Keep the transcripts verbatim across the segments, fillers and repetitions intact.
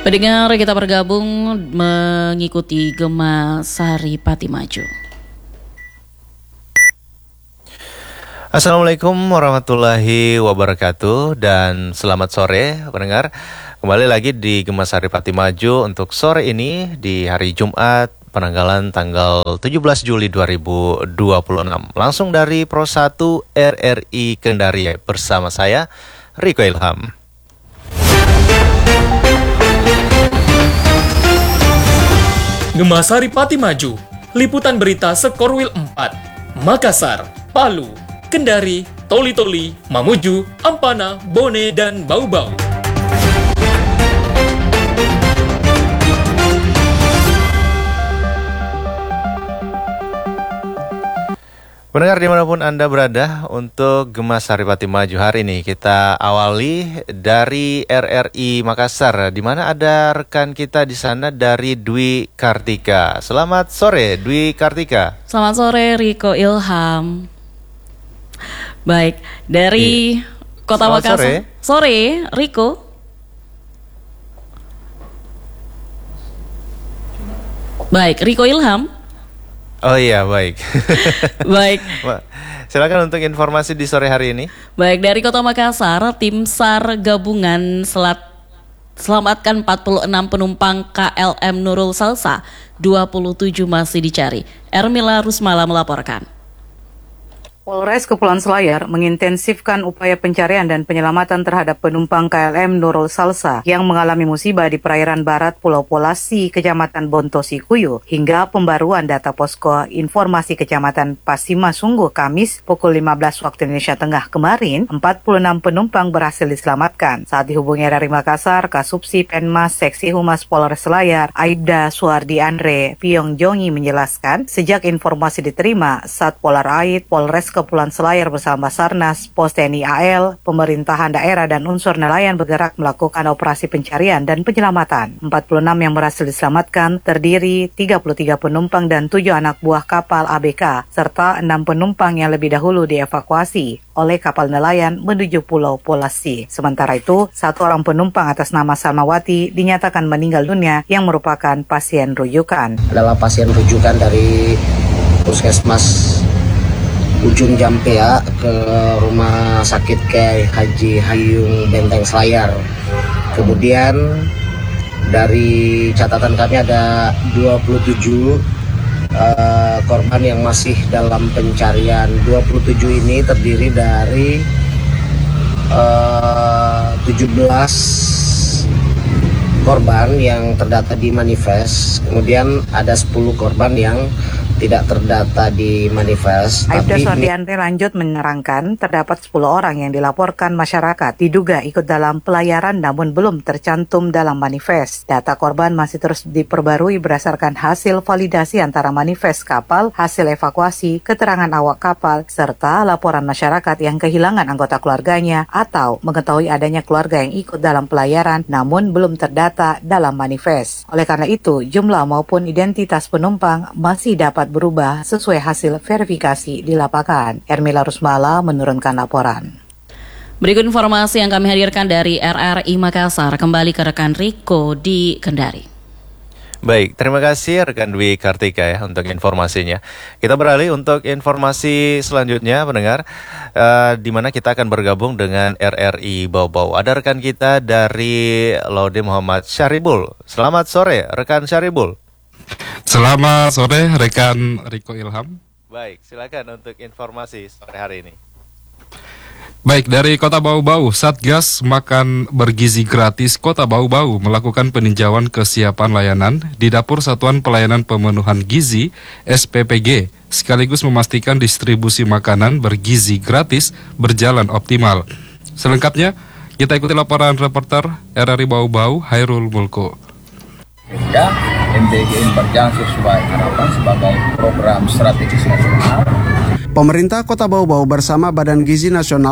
Pendengar, kita bergabung mengikuti Gema Sari Pati Maju. Assalamualaikum warahmatullahi wabarakatuh dan selamat sore pendengar. Kembali lagi di Gema Sari Pati Maju untuk sore ini di hari Jumat penanggalan tanggal tujuh belas Juli dua ribu dua puluh enam. Langsung dari Pro satu R R I Kendari bersama saya Riko Ilham. Gema Sari Pati Maju, liputan berita Sekorwil empat, Makassar, Palu, Kendari, Toli-Toli, Mamuju, Ampana, Bone, dan Bau-Bau. Pendengar dimanapun Anda berada, untuk Gema Sari Pati Maju hari ini kita awali dari R R I Makassar, di mana ada rekan kita di sana dari Dwi Kartika. Selamat sore Dwi Kartika. Selamat sore Riko Ilham. Baik, dari Kota Selamat Makassar. Sore. Sore, Riko. Baik, Riko Ilham. Oh iya, baik. Baik. Silakan untuk informasi di sore hari ini. Baik, dari Kota Makassar, tim SAR gabungan selat selamatkan empat puluh enam penumpang K L M Nurul Salsa, dua puluh tujuh masih dicari. Ermila Rusmala melaporkan. Polres Kepulauan Selayar mengintensifkan upaya pencarian dan penyelamatan terhadap penumpang K L M Nurul Salsa yang mengalami musibah di perairan barat Pulau Polasi, Kecamatan Bontosikuyu, hingga pembaruan data posko informasi Kecamatan Pasima Sungguh Kamis pukul lima belas waktu Indonesia Tengah kemarin, empat puluh enam penumpang berhasil diselamatkan. Saat dihubungi R R I Makassar, Kasubsi Penmas Seksi Humas Polres Selayar, Aibda Suardi Andre Pyongjongi menjelaskan, sejak informasi diterima, Satpol Aid, Polres Kepulauan Selayar bersama Basarnas, Pos T N I A L, pemerintahan daerah dan unsur nelayan bergerak melakukan operasi pencarian dan penyelamatan. empat puluh enam yang berhasil diselamatkan terdiri tiga puluh tiga penumpang dan tujuh anak buah kapal A B K, serta enam penumpang yang lebih dahulu dievakuasi oleh kapal nelayan menuju Pulau Polasi. Sementara itu, satu orang penumpang atas nama Salmawati dinyatakan meninggal dunia yang merupakan pasien rujukan. Adalah pasien rujukan dari Puskesmas Ujung Jampea ke Rumah Sakit K Haji Hayung Benteng Selayar. Kemudian dari catatan kami ada dua puluh tujuh uh, korban yang masih dalam pencarian. dua puluh tujuh ini terdiri dari uh, tujuh belas korban yang terdata di manifest. Kemudian ada sepuluh korban yang tidak terdata di manifest. Aibda Tapi Suardiante lanjut menerangkan terdapat sepuluh orang yang dilaporkan masyarakat diduga ikut dalam pelayaran namun belum tercantum dalam manifest. Data korban masih terus diperbarui berdasarkan hasil validasi antara manifest kapal, hasil evakuasi, keterangan awak kapal, serta laporan masyarakat yang kehilangan anggota keluarganya atau mengetahui adanya keluarga yang ikut dalam pelayaran namun belum terdata dalam manifest. Oleh karena itu, jumlah maupun identitas penumpang masih dapat berubah sesuai hasil verifikasi di lapangan. Ermila Rusmala menurunkan laporan. Berikut informasi yang kami hadirkan dari R R I Makassar. Kembali ke rekan Riko di Kendari. Baik, terima kasih rekan Dwi Kartika ya untuk informasinya. Kita beralih untuk informasi selanjutnya pendengar, uh, di mana kita akan bergabung dengan R R I Bau-Bau. Ada rekan kita dari Laude Muhammad Syaribul. Selamat sore rekan Syaribul. Selamat sore rekan Riko Ilham. Baik, silakan untuk informasi sore hari ini. Baik, dari Kota Bau-Bau, Satgas Makan Bergizi Gratis Kota Bau-Bau melakukan peninjauan kesiapan layanan di Dapur Satuan Pelayanan Pemenuhan Gizi S P P G, sekaligus memastikan distribusi makanan bergizi gratis berjalan optimal. Selengkapnya, kita ikuti laporan reporter R R I Bau-Bau Hairul Mulko. Ya, M B G ini berjalan sesuai harapan sebagai program strategis nasional. Pemerintah Kota Bau-Bau bersama Badan Gizi Nasional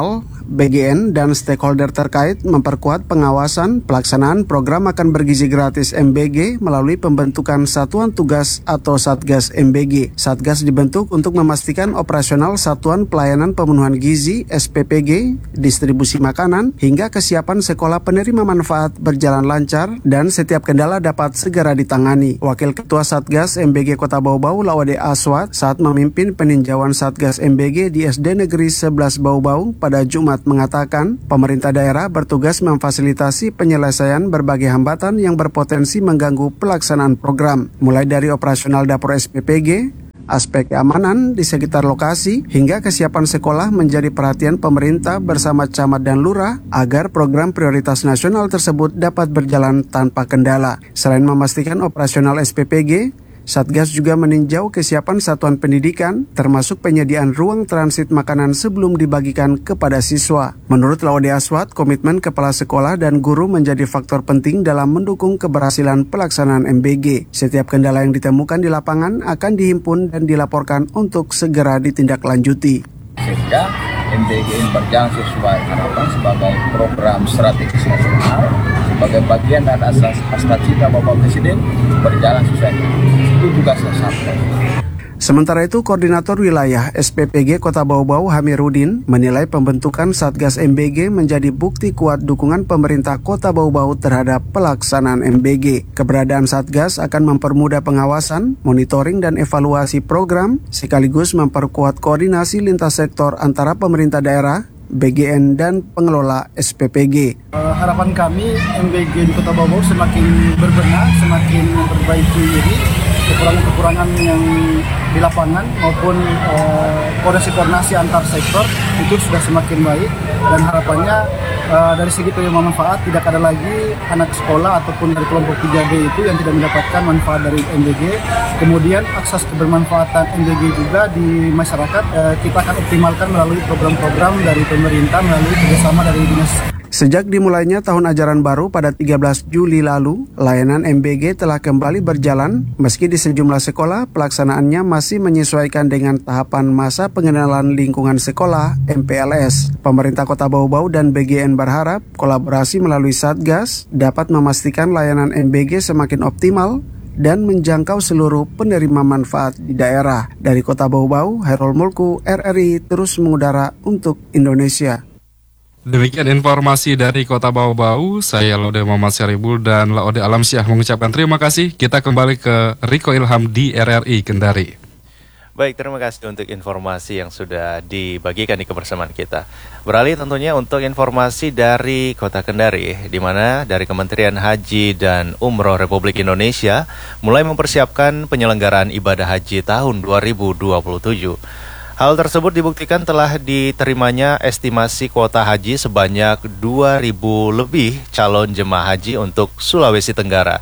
B G N, dan stakeholder terkait memperkuat pengawasan pelaksanaan program makan bergizi gratis M B G melalui pembentukan Satuan Tugas atau Satgas M B G. Satgas dibentuk untuk memastikan operasional Satuan Pelayanan Pemenuhan Gizi S P P G, distribusi makanan, hingga kesiapan sekolah penerima manfaat berjalan lancar dan setiap kendala dapat segera ditangani. Wakil Ketua Satgas M B G Kota Bau-Bau Laude Aswad saat memimpin peninjauan Satgas M B G di S D Negeri sebelas Bau-Bau pada Jumat mengatakan, pemerintah daerah bertugas memfasilitasi penyelesaian berbagai hambatan yang berpotensi mengganggu pelaksanaan program, mulai dari operasional dapur S P P G, aspek keamanan di sekitar lokasi, hingga kesiapan sekolah menjadi perhatian pemerintah bersama camat dan lurah agar program prioritas nasional tersebut dapat berjalan tanpa kendala. Selain memastikan operasional S P P G, Satgas juga meninjau kesiapan satuan pendidikan, termasuk penyediaan ruang transit makanan sebelum dibagikan kepada siswa. Menurut Laude Aswad, komitmen kepala sekolah dan guru menjadi faktor penting dalam mendukung keberhasilan pelaksanaan M B G. Setiap kendala yang ditemukan di lapangan akan dihimpun dan dilaporkan untuk segera ditindaklanjuti. Sehingga M B G ini berjalan sesuai harapan sebagai program strategis nasional, sebagai bagian dan asas cita Bapak Presiden berjalan sesuai. Itu tugasnya Satgas. Sementara itu, Koordinator Wilayah S P P G Kota Bau-Bau Hamirudin menilai pembentukan Satgas M B G menjadi bukti kuat dukungan pemerintah Kota Bau-Bau terhadap pelaksanaan M B G. Keberadaan Satgas akan mempermudah pengawasan, monitoring, dan evaluasi program, sekaligus memperkuat koordinasi lintas sektor antara pemerintah daerah, B G N, dan pengelola S P P G. Uh, harapan kami M B G di Kota Bau-Bau semakin berbenah, semakin memperbaiki diri, kekurangan-kekurangan yang di lapangan maupun uh, koordinasi-koordinasi antar sektor itu sudah semakin baik, dan harapannya uh, dari segi penerima manfaat tidak ada lagi anak sekolah ataupun dari kelompok tiga D itu yang tidak mendapatkan manfaat dari M B G. Kemudian akses kebermanfaatan M B G juga di masyarakat uh, kita akan optimalkan melalui program-program dari pemerintah melalui kerjasama dari dinas. Sejak dimulainya tahun ajaran baru pada tiga belas Juli lalu, layanan M B G telah kembali berjalan meski di sejumlah sekolah pelaksanaannya masih menyesuaikan dengan tahapan masa pengenalan lingkungan sekolah M P L S. Pemerintah Kota Bau-Bau dan B G N berharap kolaborasi melalui Satgas dapat memastikan layanan M B G semakin optimal dan menjangkau seluruh penerima manfaat di daerah. Dari Kota Bau-Bau, Hairul Mulku, R R I terus mengudara untuk Indonesia. Demikian informasi dari Kota Bau-Bau. Saya Laude Muhammad Syaribul dan Laude Alamsyah mengucapkan terima kasih. Kita kembali ke Riko Ilham di R R I Kendari. Baik, terima kasih untuk informasi yang sudah dibagikan di kebersamaan kita. Beralih tentunya untuk informasi dari Kota Kendari, di mana dari Kementerian Haji dan Umroh Republik Indonesia mulai mempersiapkan penyelenggaraan ibadah haji tahun dua ribu dua puluh tujuh. Hal tersebut dibuktikan telah diterimanya estimasi kuota haji sebanyak dua ribu lebih calon jemaah haji untuk Sulawesi Tenggara.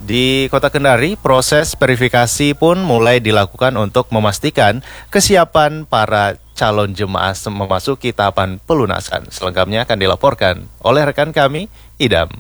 Di Kota Kendari, proses verifikasi pun mulai dilakukan untuk memastikan kesiapan para calon jemaah memasuki tahapan pelunasan. Selengkapnya akan dilaporkan oleh rekan kami, Idam.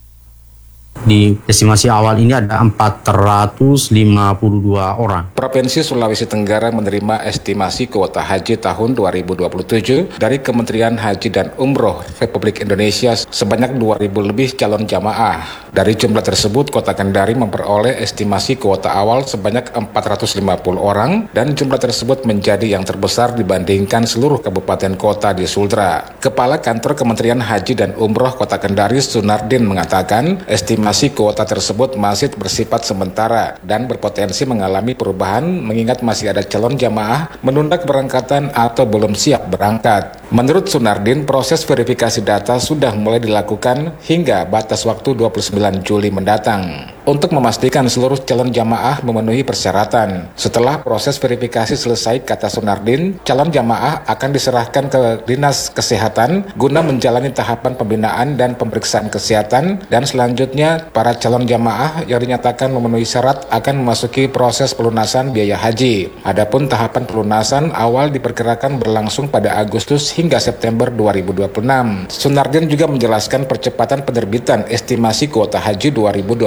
Di estimasi awal ini ada empat ratus lima puluh dua orang. Provinsi Sulawesi Tenggara menerima estimasi kuota haji tahun dua ribu dua puluh tujuh dari Kementerian Haji dan Umroh Republik Indonesia sebanyak dua ribu lebih calon jamaah. Dari jumlah tersebut, Kota Kendari memperoleh estimasi kuota awal sebanyak empat ratus lima puluh orang, dan jumlah tersebut menjadi yang terbesar dibandingkan seluruh kabupaten kota di Sultra. Kepala Kantor Kementerian Haji dan Umroh Kota Kendari, Sunardin, mengatakan estimasi kuota tersebut masih bersifat sementara dan berpotensi mengalami perubahan mengingat masih ada calon jamaah menunda keberangkatan atau belum siap berangkat. Menurut Sunardin, proses verifikasi data sudah mulai dilakukan hingga batas waktu dua puluh sembilan Juli mendatang untuk memastikan seluruh calon jamaah memenuhi persyaratan. Setelah proses verifikasi selesai, kata Sunardin, calon jamaah akan diserahkan ke Dinas Kesehatan guna menjalani tahapan pembinaan dan pemeriksaan kesehatan, dan selanjutnya para calon jamaah yang dinyatakan memenuhi syarat akan memasuki proses pelunasan biaya haji. Adapun tahapan pelunasan awal diperkirakan berlangsung pada Agustus hingga September dua ribu dua puluh enam. Sunardin juga menjelaskan percepatan penerbitan estimasi kuota haji dua ribu dua puluh tujuh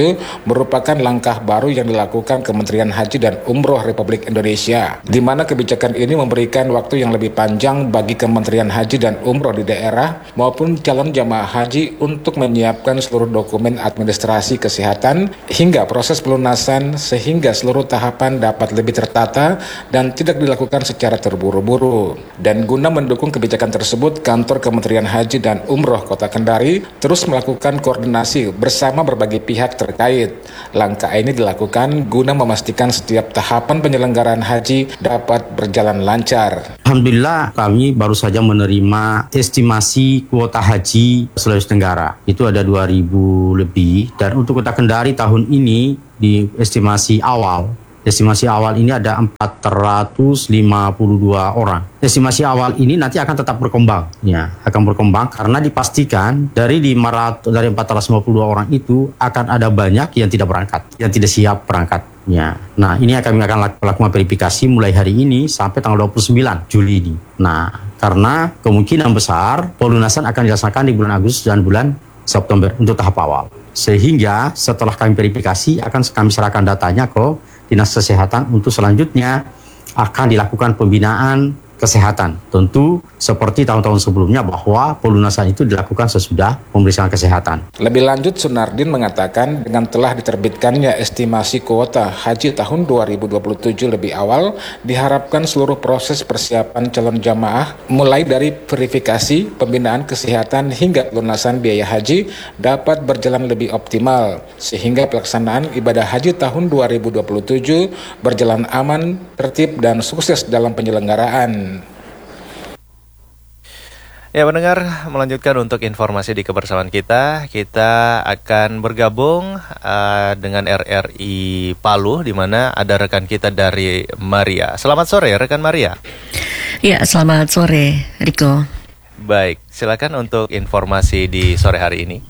tujuh merupakan langkah baru yang dilakukan Kementerian Haji dan Umroh Republik Indonesia, di mana kebijakan ini memberikan waktu yang lebih panjang bagi Kementerian Haji dan Umroh di daerah maupun calon jamaah haji untuk menyiapkan seluruh dokumen administrasi kesehatan hingga proses pelunasan sehingga seluruh tahapan dapat lebih tertata dan tidak dilakukan secara terburu-buru. Dan guna mendukung kebijakan tersebut, Kantor Kementerian Haji dan Umroh Kota Kendari terus melakukan koordinasi bersama berbagai pihak terkait. Langkah ini dilakukan guna memastikan setiap tahapan penyelenggaraan haji dapat berjalan lancar. Alhamdulillah kami baru saja menerima estimasi kuota haji Sulawesi Tenggara. Itu ada dua ribu lebih, dan untuk Kota Kendari tahun ini di estimasi awal Estimasi awal ini ada empat ratus lima puluh dua orang. Estimasi awal ini nanti akan tetap berkembang, ya, akan berkembang karena dipastikan dari lima ratus dari empat ratus lima puluh dua orang itu akan ada banyak yang tidak berangkat, yang tidak siap berangkat. Ya. Nah, ini kami akan lakukan verifikasi mulai hari ini sampai tanggal dua puluh sembilan Juli ini. Nah, karena kemungkinan besar pelunasan akan dilaksanakan di bulan Agustus dan bulan September untuk tahap awal. Sehingga setelah kami verifikasi akan kami serahkan datanya ke Dinas Kesehatan untuk selanjutnya akan dilakukan pembinaan kesehatan. Tentu seperti tahun-tahun sebelumnya bahwa pelunasan itu dilakukan sesudah pemeriksaan kesehatan. Lebih lanjut, Sunardin mengatakan dengan telah diterbitkannya estimasi kuota haji tahun dua ribu dua puluh tujuh lebih awal, diharapkan seluruh proses persiapan calon jamaah mulai dari verifikasi, pembinaan kesehatan hingga pelunasan biaya haji dapat berjalan lebih optimal sehingga pelaksanaan ibadah haji tahun dua ribu dua puluh tujuh berjalan aman, tertib dan sukses dalam penyelenggaraan. Ya pendengar, melanjutkan untuk informasi di kebersamaan kita, kita akan bergabung uh, dengan R R I Palu, di mana ada rekan kita dari Maria. Selamat sore rekan Maria. Ya, selamat sore Riko. Baik, silakan untuk informasi di sore hari ini.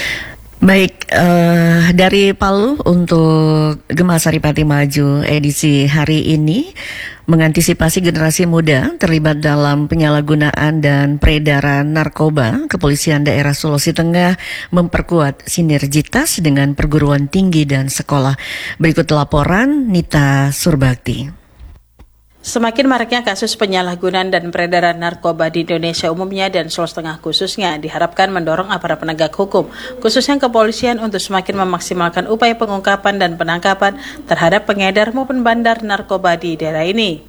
Baik, uh, dari Palu untuk Gemasari Pati Maju edisi hari ini mengantisipasi generasi muda terlibat dalam penyalahgunaan dan peredaran narkoba, Kepolisian Daerah Sulawesi Tengah memperkuat sinergitas dengan perguruan tinggi dan sekolah. Berikut laporan Nita Surbakti. Semakin maraknya kasus penyalahgunaan dan peredaran narkoba di Indonesia umumnya dan Sulawesi Tengah khususnya diharapkan mendorong aparat penegak hukum, khususnya kepolisian untuk semakin memaksimalkan upaya pengungkapan dan penangkapan terhadap pengedar maupun bandar narkoba di daerah ini.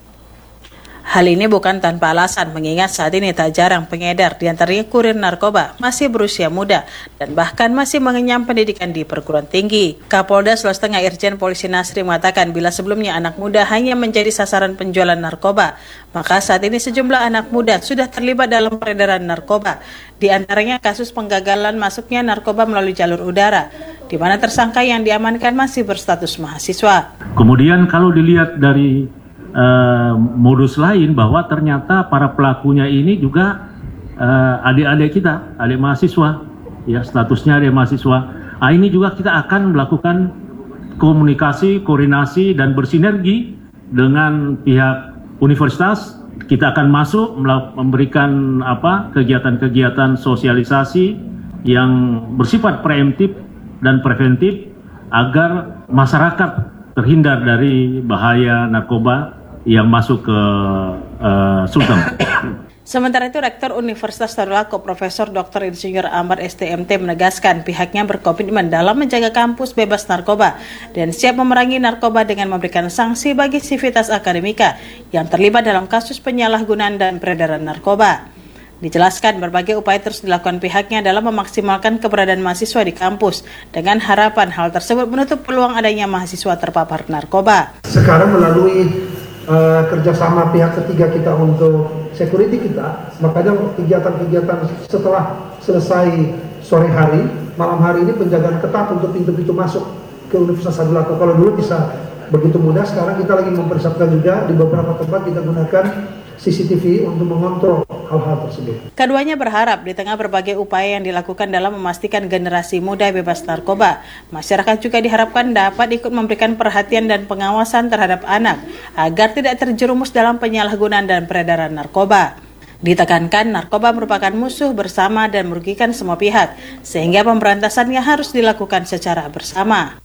Hal ini bukan tanpa alasan, mengingat saat ini tak jarang pengedar, diantaranya kurir narkoba, masih berusia muda dan bahkan masih mengenyam pendidikan di perguruan tinggi. Kapolda Sulawesi Tengah Irjen Polisi Nasri mengatakan bila sebelumnya anak muda hanya menjadi sasaran penjualan narkoba, maka saat ini sejumlah anak muda sudah terlibat dalam peredaran narkoba. Di antaranya kasus penggagalan masuknya narkoba melalui jalur udara, di mana tersangka yang diamankan masih berstatus mahasiswa. Kemudian kalau dilihat dari Uh, modus lain bahwa ternyata para pelakunya ini juga uh, adik-adik kita, adik mahasiswa, ya statusnya adik mahasiswa. Nah, ini juga kita akan melakukan komunikasi, koordinasi dan bersinergi dengan pihak universitas. Kita akan masuk memberikan apa kegiatan-kegiatan sosialisasi yang bersifat preemptif dan preventif agar masyarakat terhindar dari bahaya narkoba yang masuk ke uh, Sultan. Sementara itu, Rektor Universitas Tadulako Profesor Doktor Insinyur Amar S T M T menegaskan pihaknya berkomitmen dalam menjaga kampus bebas narkoba dan siap memerangi narkoba dengan memberikan sanksi bagi sivitas akademika yang terlibat dalam kasus penyalahgunaan dan peredaran narkoba. Dijelaskan berbagai upaya terus dilakukan pihaknya dalam memaksimalkan keberadaan mahasiswa di kampus dengan harapan hal tersebut menutup peluang adanya mahasiswa terpapar narkoba. Sekarang melalui uh, kerjasama pihak ketiga kita untuk security kita, makanya kegiatan-kegiatan setelah selesai sore hari, malam hari ini penjagaan ketat untuk pintu-pintu masuk ke Universitas Tadulako. Kalau dulu bisa begitu mudah, sekarang kita lagi mempersiapkan juga di beberapa tempat kita gunakan C C T V untuk mengontrol hal-hal tersebut. Keduanya berharap di tengah berbagai upaya yang dilakukan dalam memastikan generasi muda bebas narkoba, masyarakat juga diharapkan dapat ikut memberikan perhatian dan pengawasan terhadap anak agar tidak terjerumus dalam penyalahgunaan dan peredaran narkoba. Ditekankan narkoba merupakan musuh bersama dan merugikan semua pihak, sehingga pemberantasannya harus dilakukan secara bersama.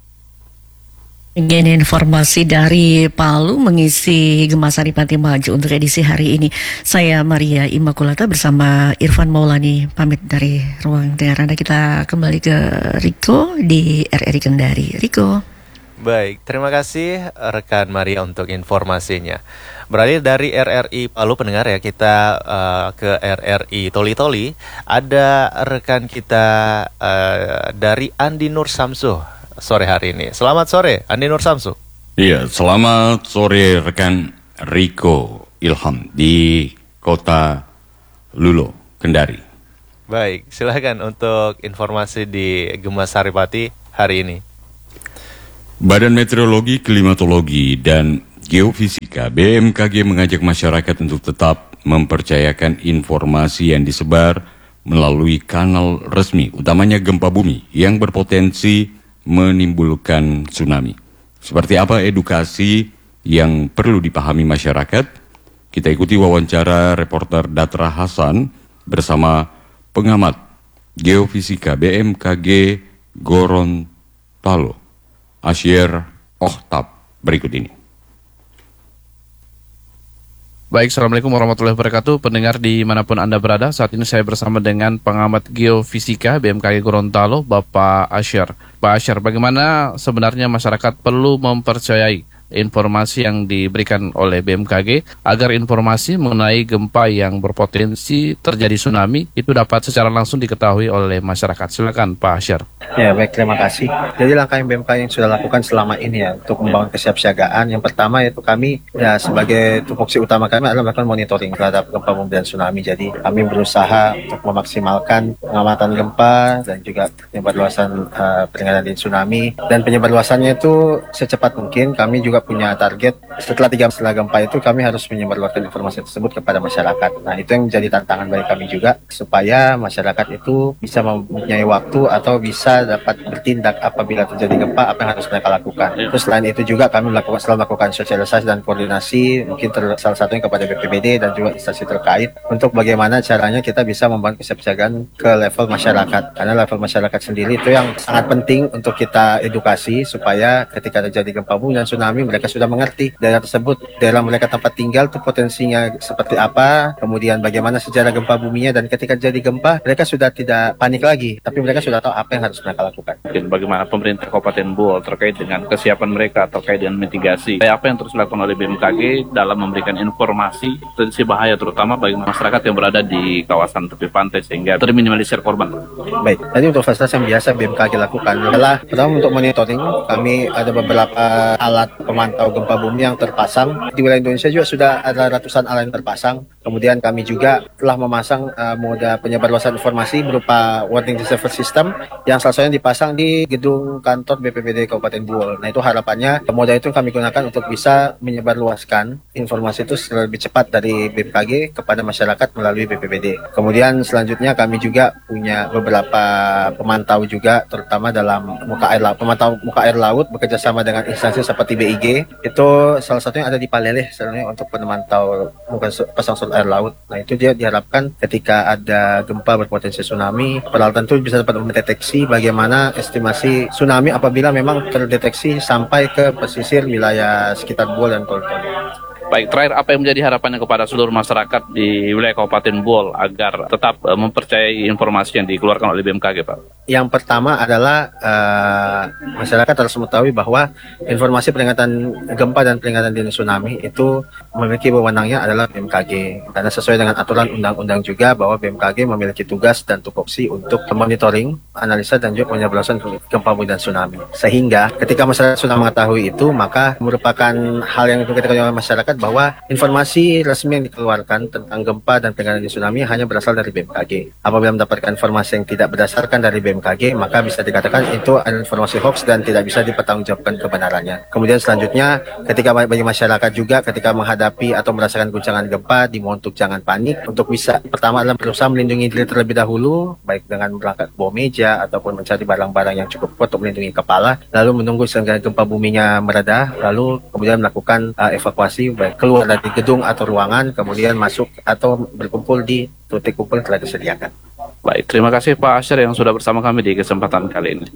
Ingin informasi dari Palu mengisi Gemasari Pati Maju untuk edisi hari ini. Saya Maria Immaculata bersama Irfan Maulani pamit dari ruang dengar Anda. Kita kembali ke Riko di R R I Kendari. Riko. Baik, terima kasih rekan Maria untuk informasinya. Beralih dari R R I Palu pendengar ya, kita uh, ke R R I Toli Toli. Ada rekan kita uh, dari Andi Nur Samsuh sore hari ini. Selamat sore, Andi Nur Samsu. Iya, selamat sore rekan Riko Ilham di Kota Lulo, Kendari. Baik, silakan untuk informasi di Gemasari Pati hari ini. Badan Meteorologi, Klimatologi, dan Geofisika B M K G mengajak masyarakat untuk tetap mempercayakan informasi yang disebar melalui kanal resmi, utamanya gempa bumi yang berpotensi menimbulkan tsunami. Seperti apa edukasi yang perlu dipahami masyarakat? Kita ikuti wawancara reporter Datra Hasan bersama pengamat Geofisika B M K G Gorontalo, Asyir Ohtab, berikut ini. Baik, Assalamualaikum warahmatullahi wabarakatuh. Pendengar dimanapun Anda berada, saat ini saya bersama dengan pengamat geofisika B M K G Gorontalo, Bapak Asyir. Pak Asyir, bagaimana sebenarnya masyarakat perlu mempercayai informasi yang diberikan oleh B M K G agar informasi mengenai gempa yang berpotensi terjadi tsunami itu dapat secara langsung diketahui oleh masyarakat? Silakan Pak Asyir. Ya baik, terima kasih. Jadi langkah yang B M K G yang sudah lakukan selama ini ya untuk membangun kesiapsiagaan, yang pertama yaitu kami ya sebagai tupoksi utama kami adalah melakukan monitoring terhadap gempa bumi dan tsunami. Jadi kami berusaha untuk memaksimalkan pengamatan gempa dan juga penyebarluasan uh, peringatan dini tsunami, dan penyebarluasannya itu secepat mungkin. Kami juga punya target setelah tiga setelah gempa itu kami harus menyebarluaskan informasi tersebut kepada masyarakat. Nah, itu yang menjadi tantangan bagi kami juga, supaya masyarakat itu bisa mempunyai waktu atau bisa dapat bertindak apabila terjadi gempa, apa yang harus mereka lakukan. Terus selain itu juga kami melakukan selalu melakukan sosialisasi dan koordinasi, mungkin ter, salah satunya kepada B P B D dan juga instansi terkait untuk bagaimana caranya kita bisa membangun kesiapsiagaan ke level masyarakat. Karena level masyarakat sendiri itu yang sangat penting untuk kita edukasi, supaya ketika terjadi gempa bumi dan tsunami mereka sudah mengerti daerah tersebut, daerah mereka tempat tinggal itu potensinya seperti apa, kemudian bagaimana sejarah gempa buminya, dan ketika terjadi gempa mereka sudah tidak panik lagi, tapi mereka sudah tahu apa yang harus mereka lakukan. Mungkin bagaimana pemerintah Kabupaten Buol terkait dengan kesiapan mereka terkait dengan mitigasi, apa yang terus dilakukan oleh B M K G dalam memberikan informasi potensi bahaya terutama bagi masyarakat yang berada di kawasan tepi pantai sehingga terminimalisir korban. Baik, tadi untuk fasilitas yang biasa B M K G lakukan adalah pertama untuk monitoring. Kami ada beberapa alat pemantau gempa bumi yang terpasang di wilayah Indonesia, juga sudah ada ratusan alat yang terpasang. Kemudian kami juga telah memasang uh, moda penyebarluasan informasi berupa warning receiver system yang salah satunya dipasang di gedung kantor B P B D Kabupaten Buol. Nah, itu harapannya moda itu kami gunakan untuk bisa menyebarluaskan informasi itu lebih cepat dari B M K G kepada masyarakat melalui B P B D. Kemudian selanjutnya kami juga punya beberapa pemantau juga, terutama dalam muka air laut, pemantau muka air laut bekerja sama dengan instansi seperti B I G. Itu salah satunya ada di Paleleh sebenarnya untuk memantau muka pasang surut air laut. Nah, itu dia diharapkan ketika ada gempa berpotensi tsunami, peralatan itu bisa dapat mendeteksi bagaimana estimasi tsunami apabila memang terdeteksi sampai ke pesisir wilayah sekitar Buol dan Toli Toli. Baik, terakhir apa yang menjadi harapannya kepada seluruh masyarakat di wilayah Kabupaten Buol agar tetap uh, mempercayai informasi yang dikeluarkan oleh B M K G, Pak? Yang pertama adalah uh, masyarakat harus mengetahui bahwa informasi peringatan gempa dan peringatan dini tsunami itu memiliki wewenangnya adalah B M K G, karena sesuai dengan aturan undang-undang juga bahwa B M K G memiliki tugas dan tupoksi untuk monitoring, analisa dan juga penyebarluasan gempa bumi dan tsunami. Sehingga ketika masyarakat sudah mengetahui itu, maka merupakan hal yang diketahui oleh masyarakat bahwa informasi resmi yang dikeluarkan tentang gempa dan peringatan dini tsunami hanya berasal dari B M K G. Apabila mendapatkan informasi yang tidak berdasarkan dari B M K G, maka bisa dikatakan itu adalah informasi hoax dan tidak bisa dipertanggungjawabkan kebenarannya. Kemudian selanjutnya, ketika bagi masyarakat juga ketika menghadapi atau merasakan guncangan gempa, dimohon untuk jangan panik, untuk bisa pertama adalah berusaha melindungi diri terlebih dahulu, baik dengan berangkat bawa meja ataupun mencari barang-barang yang cukup kuat untuk melindungi kepala, lalu menunggu sehingga gempa buminya mereda, lalu kemudian melakukan uh, evakuasi baik keluar dari gedung atau ruangan, kemudian masuk atau berkumpul di titik kumpul yang telah disediakan. Baik, terima kasih Pak Asyar yang sudah bersama kami di kesempatan kali ini.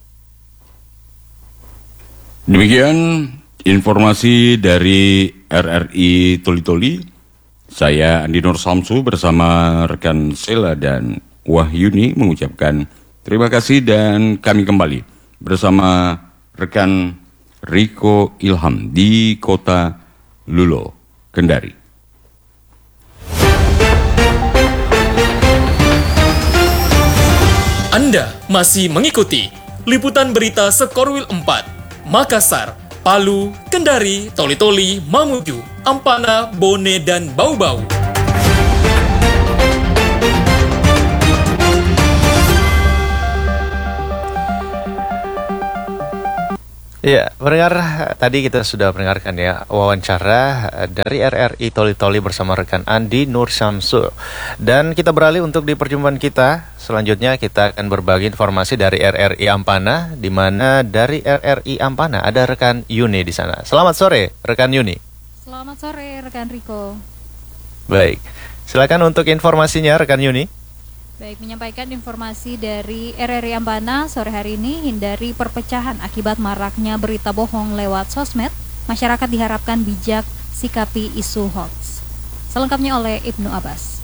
Demikian informasi dari R R I Toli-Toli. Saya Andi Nur Samsu bersama rekan Sela dan Wahyuni mengucapkan terima kasih dan kami kembali bersama rekan Riko Ilham di Kota Lulo, Kendari. Anda masih mengikuti liputan berita Sekorwil empat, Makassar, Palu, Kendari, Toli-Toli, Mamuju, Ampana, Bone, dan Bau-Bau. Ya, pendengar, tadi kita sudah mendengarkan ya wawancara dari R R I Toli-Toli bersama rekan Andi Nur Syamsu. Dan kita beralih untuk di perjumpaan kita. Selanjutnya kita akan berbagi informasi dari R R I Ampana, di mana dari R R I Ampana ada rekan Yuni di sana. Selamat sore, rekan Yuni. Selamat sore, rekan Riko. Baik, silakan untuk informasinya, rekan Yuni. Baik, menyampaikan informasi dari R R I Ampana sore hari ini, hindari perpecahan akibat maraknya berita bohong lewat sosmed. Masyarakat diharapkan bijak sikapi isu hoax. Selengkapnya oleh Ibnu Abbas.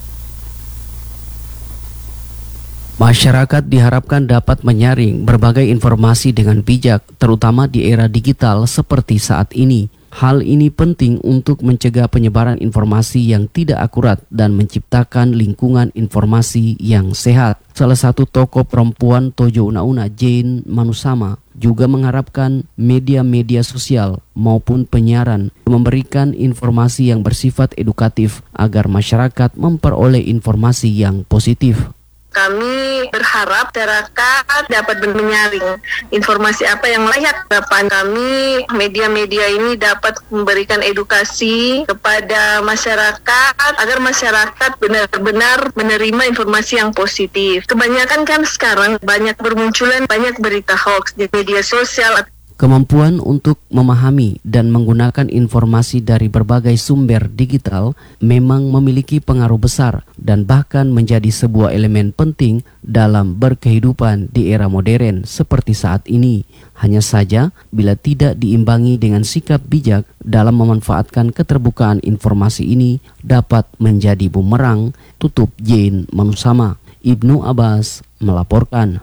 Masyarakat diharapkan dapat menyaring berbagai informasi dengan bijak, terutama di era digital seperti saat ini. Hal ini penting untuk mencegah penyebaran informasi yang tidak akurat dan menciptakan lingkungan informasi yang sehat. Salah satu tokoh perempuan Tojo Una-Una, Jane Manusama, juga mengharapkan media-media sosial maupun penyiaran memberikan informasi yang bersifat edukatif agar masyarakat memperoleh informasi yang positif. Kami berharap masyarakat dapat menyaring informasi apa yang layak. Harapan kami media-media ini dapat memberikan edukasi kepada masyarakat agar masyarakat benar-benar menerima informasi yang positif. Kebanyakan kan sekarang banyak bermunculan banyak berita hoax di media sosial. Kemampuan untuk memahami dan menggunakan informasi dari berbagai sumber digital memang memiliki pengaruh besar dan bahkan menjadi sebuah elemen penting dalam berkehidupan di era modern seperti saat ini. Hanya saja bila tidak diimbangi dengan sikap bijak dalam memanfaatkan keterbukaan informasi ini dapat menjadi bumerang, tutup Jane Manusama. Ibnu Abbas melaporkan.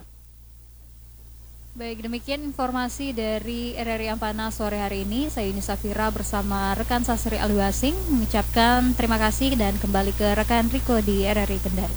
Baik, demikian informasi dari R R I Ampana sore hari ini. Saya Yuni Safira bersama rekan Sasri Alwasing mengucapkan terima kasih dan kembali ke rekan Riko di R R I Kendari.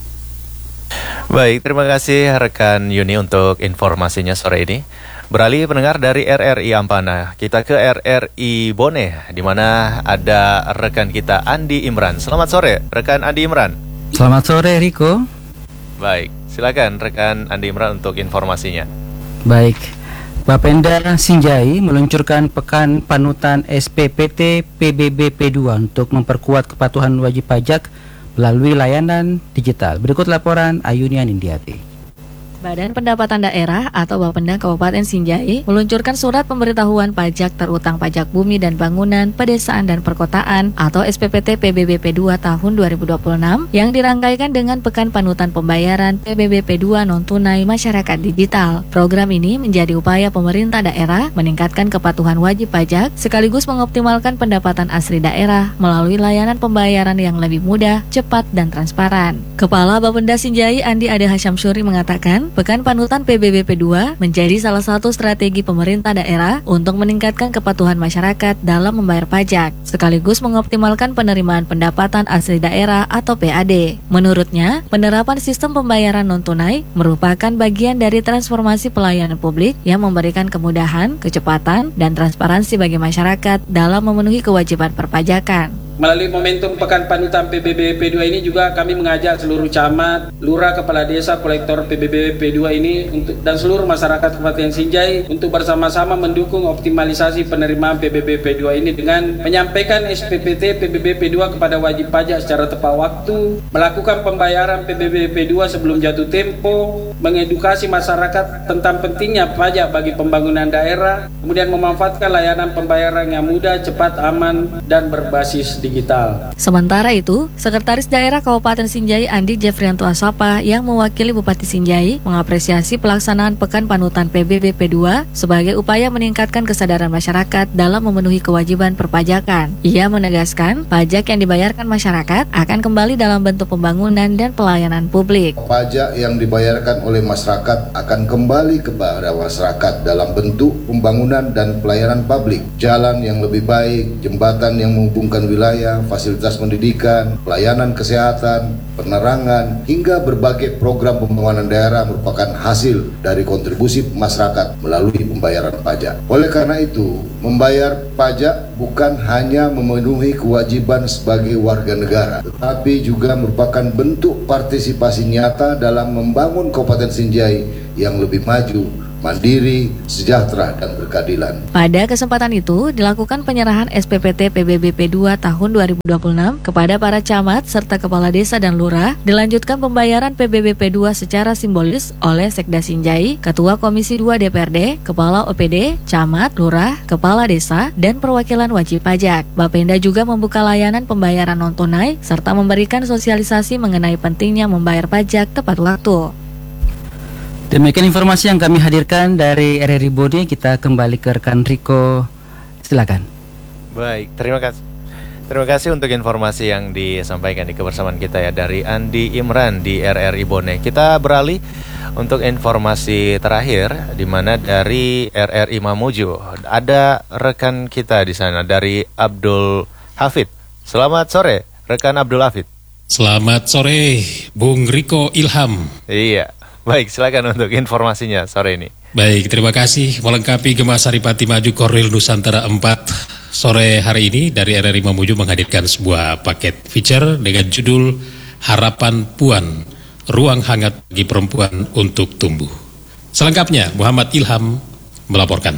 Baik, terima kasih rekan Yuni untuk informasinya sore ini. Beralih pendengar dari R R I Ampana, kita ke R R I Bone, di mana ada rekan kita Andi Imran. Selamat sore, rekan Andi Imran. Selamat sore, Riko. Baik, silakan rekan Andi Imran untuk informasinya. Baik, Bapenda Sinjai meluncurkan Pekan Panutan S P P T P B B P dua untuk memperkuat kepatuhan wajib pajak melalui layanan digital. Berikut laporan Ayunian Indiati. Badan Pendapatan Daerah atau Bapenda Kabupaten Sinjai meluncurkan surat pemberitahuan pajak terutang pajak bumi dan bangunan, pedesaan dan perkotaan atau S P P T P B B P dua tahun dua ribu dua puluh enam yang dirangkaikan dengan Pekan Panutan Pembayaran P B B P dua non-tunai masyarakat digital. Program ini menjadi upaya pemerintah daerah meningkatkan kepatuhan wajib pajak sekaligus mengoptimalkan pendapatan asli daerah melalui layanan pembayaran yang lebih mudah, cepat dan transparan. Kepala Bapenda Sinjai Andi Ade Hasyamsuri mengatakan, Pekan Panutan P B B P dua menjadi salah satu strategi pemerintah daerah untuk meningkatkan kepatuhan masyarakat dalam membayar pajak, sekaligus mengoptimalkan penerimaan pendapatan asli daerah atau P A D. Menurutnya, penerapan sistem pembayaran non-tunai merupakan bagian dari transformasi pelayanan publik yang memberikan kemudahan, kecepatan, dan transparansi bagi masyarakat dalam memenuhi kewajiban perpajakan. Melalui momentum Pekan Panutan P B B P dua ini juga kami mengajak seluruh camat, lurah, kepala desa, kolektor P B B P dua ini untuk dan seluruh masyarakat Kabupaten Sinjai untuk bersama-sama mendukung optimalisasi penerimaan P B B P dua ini dengan menyampaikan S P P T P B B P dua kepada wajib pajak secara tepat waktu, melakukan pembayaran P B B P dua sebelum jatuh tempo, mengedukasi masyarakat tentang pentingnya pajak bagi pembangunan daerah, kemudian memanfaatkan layanan pembayaran yang mudah, cepat, aman, dan berbasis digital. Sementara itu, Sekretaris Daerah Kabupaten Sinjai Andi Jeffrianto Asapa yang mewakili Bupati Sinjai mengapresiasi pelaksanaan Pekan Panutan P B B P dua sebagai upaya meningkatkan kesadaran masyarakat dalam memenuhi kewajiban perpajakan. Ia menegaskan, pajak yang dibayarkan masyarakat akan kembali dalam bentuk pembangunan dan pelayanan publik. Pajak yang dibayarkan oleh masyarakat akan kembali kepada masyarakat dalam bentuk pembangunan dan pelayanan publik. Jalan yang lebih baik, jembatan yang menghubungkan wilayah, fasilitas pendidikan, pelayanan kesehatan, penerangan, hingga berbagai program pembangunan daerah merupakan hasil dari kontribusi masyarakat melalui pembayaran pajak. Oleh karena itu, membayar pajak bukan hanya memenuhi kewajiban sebagai warga negara, tetapi juga merupakan bentuk partisipasi nyata dalam membangun Kabupaten Sinjai yang lebih maju, mandiri, sejahtera, dan berkeadilan. Pada kesempatan itu, dilakukan penyerahan S P P T P B B P dua tahun dua ribu dua puluh enam kepada para camat serta kepala desa dan lurah. Dilanjutkan pembayaran P B B P dua secara simbolis oleh Sekda Sinjai, Ketua Komisi dua D P R D, Kepala O P D, camat, lurah, kepala desa, dan perwakilan wajib pajak. Bapenda juga membuka layanan pembayaran non-tunai serta memberikan sosialisasi mengenai pentingnya membayar pajak tepat waktu. Demikian informasi yang kami hadirkan dari R R I Bone. Kita kembali ke rekan Riko. Silakan. Baik, terima kasih. Terima kasih untuk informasi yang disampaikan di kebersamaan kita ya dari Andi Imran di R R I Bone. Kita beralih untuk informasi terakhir di mana dari R R I Mamuju ada rekan kita di sana dari Abdul Hafid. Selamat sore, rekan Abdul Hafid. Selamat sore, Bung Riko Ilham. Iya. Baik, silakan untuk informasinya sore ini. Baik, terima kasih. Melengkapi Gema Saripati Maju Korwil Nusantara empat sore hari ini dari R R I Mamuju menghadirkan sebuah paket feature dengan judul Harapan Puan, Ruang Hangat bagi Perempuan untuk Tumbuh. Selengkapnya Muhammad Ilham melaporkan.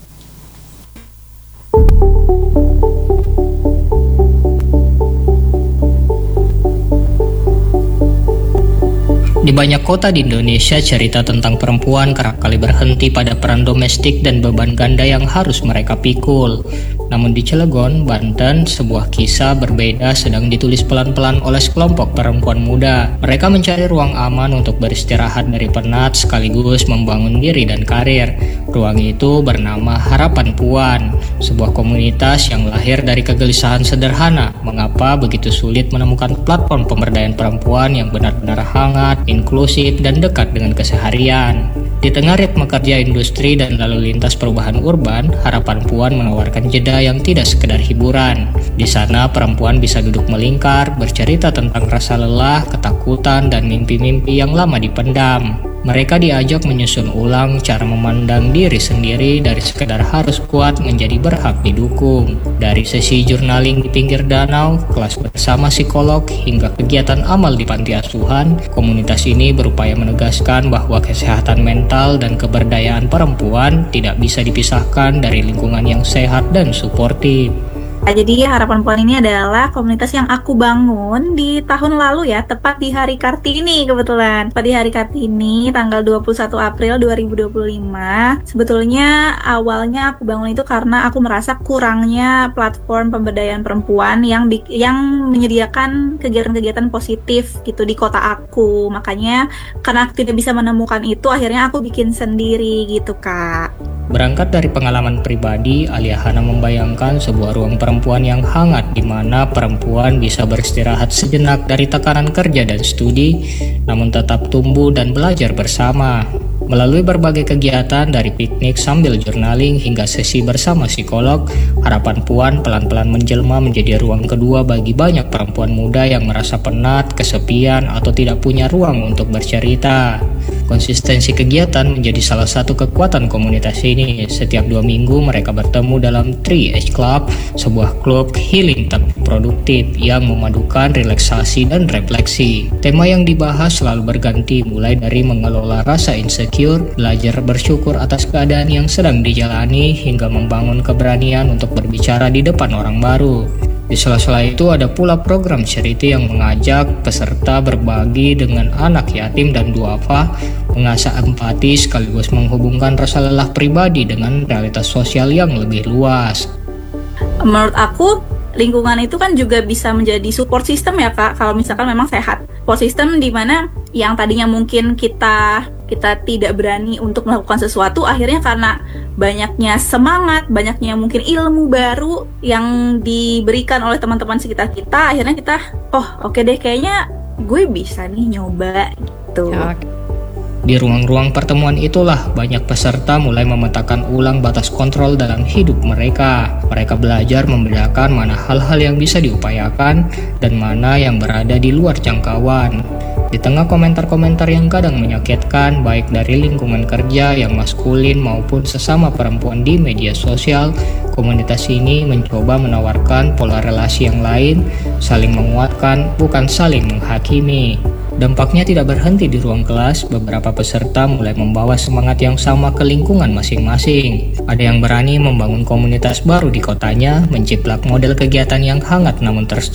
Di banyak kota di Indonesia, cerita tentang perempuan kerap kali berhenti pada peran domestik dan beban ganda yang harus mereka pikul. Namun di Cilegon, Banten, sebuah kisah berbeda sedang ditulis pelan-pelan oleh sekelompok perempuan muda. Mereka mencari ruang aman untuk beristirahat dari penat sekaligus membangun diri dan karir. Ruang itu bernama Harapan Puan, sebuah komunitas yang lahir dari kegelisahan sederhana. Mengapa begitu sulit menemukan platform pemberdayaan perempuan yang benar-benar hangat, inklusif, dan dekat dengan keseharian. Di tengah ritme kerja industri dan lalu lintas perubahan urban, Harapan Puan menawarkan jeda yang tidak sekedar hiburan. Di sana perempuan bisa duduk melingkar, bercerita tentang rasa lelah, ketakutan, dan mimpi-mimpi yang lama dipendam. Mereka diajak menyusun ulang cara memandang diri sendiri dari sekedar harus kuat menjadi berhak didukung. Dari sesi journaling di pinggir danau, kelas bersama psikolog, hingga kegiatan amal di panti asuhan, komunitas ini berupaya menegaskan bahwa kesehatan mental dan keberdayaan perempuan tidak bisa dipisahkan dari lingkungan yang sehat dan suportif. Jadi Harapan Puan ini adalah komunitas yang aku bangun di tahun lalu ya, tepat di Hari Kartini kebetulan. Tepat di Hari Kartini, tanggal dua puluh satu April dua ribu dua puluh lima. Sebetulnya awalnya aku bangun itu karena aku merasa kurangnya platform pemberdayaan perempuan yang yang menyediakan kegiatan-kegiatan positif gitu di kota aku. Makanya karena aku tidak bisa menemukan itu, akhirnya aku bikin sendiri gitu, Kak. Berangkat dari pengalaman pribadi, Alia Hana membayangkan sebuah ruang perempuan yang hangat di mana perempuan bisa beristirahat sejenak dari tekanan kerja dan studi, namun tetap tumbuh dan belajar bersama. Melalui berbagai kegiatan dari piknik sambil journaling hingga sesi bersama psikolog, Harapan Puan pelan-pelan menjelma menjadi ruang kedua bagi banyak perempuan muda yang merasa penat, kesepian, atau tidak punya ruang untuk bercerita. Konsistensi kegiatan menjadi salah satu kekuatan komunitas ini. Setiap dua minggu mereka bertemu dalam three H Club, sebuah klub healing tapi produktif yang memadukan relaksasi dan refleksi. Tema yang dibahas selalu berganti, mulai dari mengelola rasa insecure, belajar bersyukur atas keadaan yang sedang dijalani, hingga membangun keberanian untuk berbicara di depan orang baru. Di sela-sela itu ada pula program charity yang mengajak peserta berbagi dengan anak yatim dan duafa, mengasah empati sekaligus menghubungkan rasa lelah pribadi dengan realitas sosial yang lebih luas. Menurut aku lingkungan itu kan juga bisa menjadi support system ya Kak, kalau misalkan memang sehat. Support system di mana yang tadinya mungkin kita kita tidak berani untuk melakukan sesuatu, akhirnya karena banyaknya semangat, banyaknya mungkin ilmu baru yang diberikan oleh teman-teman sekitar kita, akhirnya kita, oh oke deh kayaknya gue bisa nih nyoba gitu. Ya. Di ruang-ruang pertemuan itulah banyak peserta mulai memetakan ulang batas kontrol dalam hidup mereka. Mereka belajar membedakan mana hal-hal yang bisa diupayakan dan mana yang berada di luar jangkauan. Di tengah komentar-komentar yang kadang menyakitkan, baik dari lingkungan kerja yang maskulin maupun sesama perempuan di media sosial, komunitas ini mencoba menawarkan pola relasi yang lain, saling menguatkan, bukan saling menghakimi. Dampaknya tidak berhenti di ruang kelas, beberapa peserta mulai membawa semangat yang sama ke lingkungan masing-masing. Ada yang berani membangun komunitas baru di kotanya, menciplak model kegiatan yang hangat namun terstruktur